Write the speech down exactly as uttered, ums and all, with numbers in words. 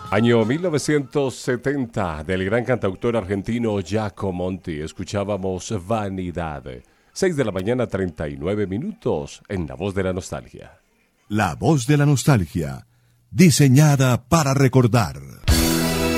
Año mil novecientos setenta, del gran cantautor argentino Giacomo Monti. Escuchábamos Vanidad. seis de la mañana, treinta y nueve minutos, en La Voz de la Nostalgia. La Voz de la Nostalgia, diseñada para recordar.